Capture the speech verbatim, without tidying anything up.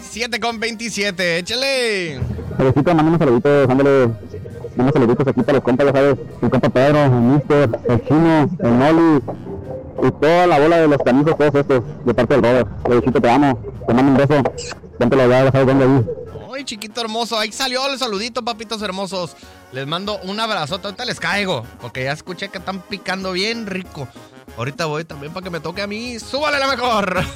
siete con veintisiete, échale. Felicito, mando unos saluditos, dándole unos saluditos aquí para los compas, ya sabes, el compa Pedro, el Mister, el Chino, el Noli y toda la bola de los canijos, todos estos, de parte del Robert. Felicito, te amo, te mando un beso, póntelo ya, ya sabes dónde ahí. Ay, chiquito hermoso, ahí salió el saludito, papitos hermosos. Les mando un abrazote, ahorita les caigo, porque ya escuché que están picando bien rico. Ahorita voy también para que me toque a mí. ¡Súbale la mejor!